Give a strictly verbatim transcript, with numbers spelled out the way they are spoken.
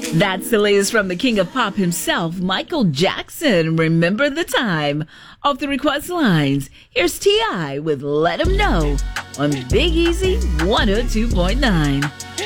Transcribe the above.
That's the latest from the king of pop himself, Michael Jackson. Remember the time. Off the request lines, here's T I with Let 'Em Know on Big Easy one oh two point nine.